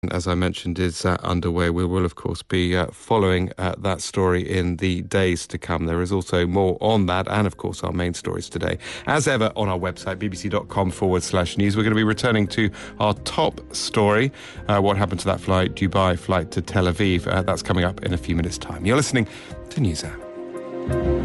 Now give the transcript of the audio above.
as I mentioned, is underway. We will, of course, be following that story in the days to come. There is also more on that and, of course, our main stories today. As ever, on our website, bbc.com/news. We're going to be returning to our top story, what happened to that Dubai flight to Tel Aviv. That's coming up in a few minutes' time. You're listening to NewsHour.